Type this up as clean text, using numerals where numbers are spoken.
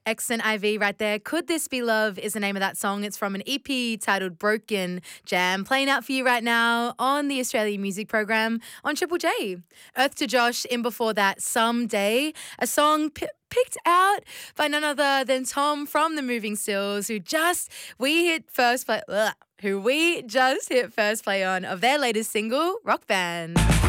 X and IV right there. Could This Be Love is the name of that song. It's from an EP titled Broken Jam, playing out for you right now on the Australian Music Program on Triple J. Earth to Josh in before that, Someday, a song picked out by none other than Tom from the Moving Stills, who we just hit first play on of their latest single, Rock Band.